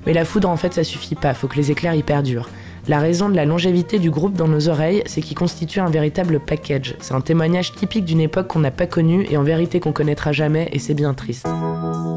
Mais la foudre, en fait, ça suffit pas, faut que les éclairs y perdurent. La raison de la longévité du groupe dans nos oreilles, c'est qu'il constitue un véritable package. C'est un témoignage typique d'une époque qu'on n'a pas connue et en vérité qu'on connaîtra jamais, et c'est bien triste.